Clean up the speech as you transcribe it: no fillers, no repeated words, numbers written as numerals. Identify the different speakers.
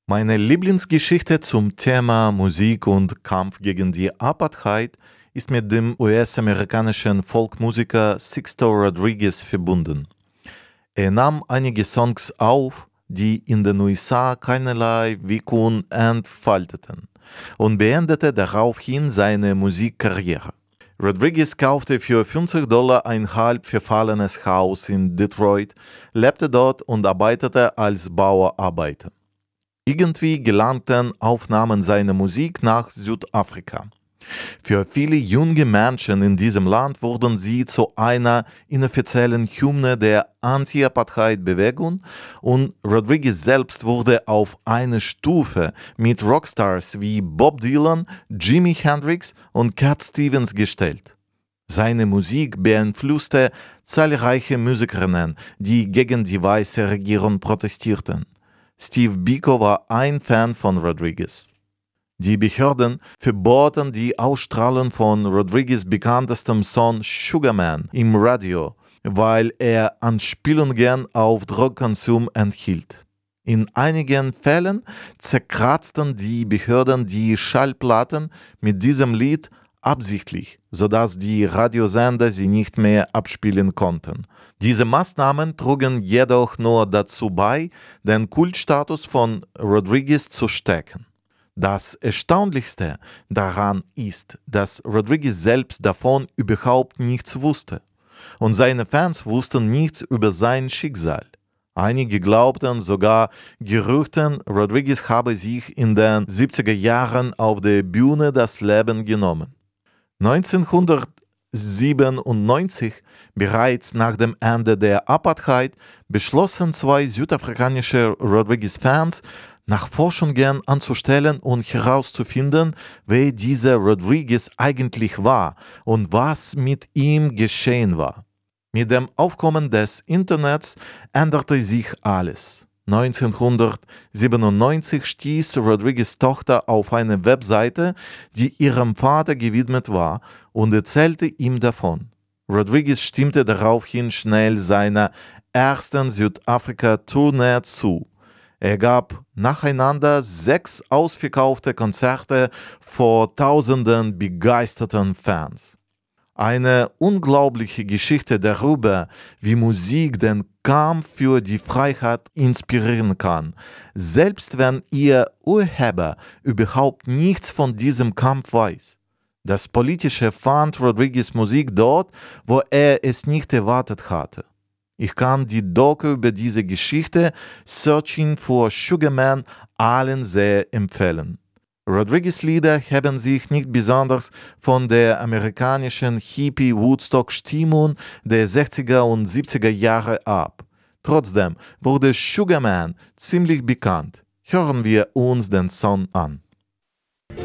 Speaker 1: Meine Lieblingsgeschichte zum Thema Musik und Kampf gegen die Apartheid ist mit dem US-amerikanischen Folkmusiker Sixto Rodriguez verbunden. Er nahm einige Songs auf, die in den USA keinerlei Wirkung entfalteten, und beendete daraufhin seine Musikkarriere. Rodriguez kaufte für $50 ein halb verfallenes Haus in Detroit, lebte dort und arbeitete als Bauarbeiter. Irgendwie gelangten Aufnahmen seiner Musik nach Südafrika. Für viele junge Menschen in diesem Land wurden sie zu einer inoffiziellen Hymne der Anti-Apartheid-Bewegung und Rodriguez selbst wurde auf eine Stufe mit Rockstars wie Bob Dylan, Jimi Hendrix und Cat Stevens gestellt. Seine Musik beeinflusste zahlreiche Musikerinnen, die gegen die weiße Regierung protestierten. Steve Biko war ein Fan von Rodriguez. Die Behörden verboten die Ausstrahlung von Rodriguez' bekanntestem Song Sugar Man im Radio, weil er Anspielungen auf Drogenkonsum enthielt. In einigen Fällen zerkratzten die Behörden die Schallplatten mit diesem Lied absichtlich, sodass die Radiosender sie nicht mehr abspielen konnten. Diese Maßnahmen trugen jedoch nur dazu bei, den Kultstatus von Rodriguez zu stärken. Das Erstaunlichste daran ist, dass Rodriguez selbst davon überhaupt nichts wusste. Und seine Fans wussten nichts über sein Schicksal. Einige glaubten sogar Gerüchten, Rodriguez habe sich in den 70er Jahren auf der Bühne das Leben genommen. 1997, bereits nach dem Ende der Apartheid, beschlossen zwei südafrikanische Rodriguez-Fans, Nachforschungen anzustellen und herauszufinden, wer dieser Rodriguez eigentlich war und was mit ihm geschehen war. Mit dem Aufkommen des Internets änderte sich alles. 1997 stieß Rodriguez' Tochter auf eine Webseite, die ihrem Vater gewidmet war, und erzählte ihm davon. Rodriguez stimmte daraufhin schnell seiner ersten Südafrika-Tournee zu. Er gab nacheinander 6 ausverkaufte Konzerte vor tausenden begeisterten Fans. Eine unglaubliche Geschichte darüber, wie Musik den Kampf für die Freiheit inspirieren kann, selbst wenn ihr Urheber überhaupt nichts von diesem Kampf weiß. Das Politische fand Rodriguez' Musik dort, wo er es nicht erwartet hatte. Ich kann die Doku über diese Geschichte Searching for Sugar Man allen sehr empfehlen. Rodriguez' Lieder heben sich nicht besonders von der amerikanischen Hippie-Woodstock-Stimmung der 60er und 70er Jahre ab. Trotzdem wurde Sugar Man ziemlich bekannt. Hören wir uns den Song an.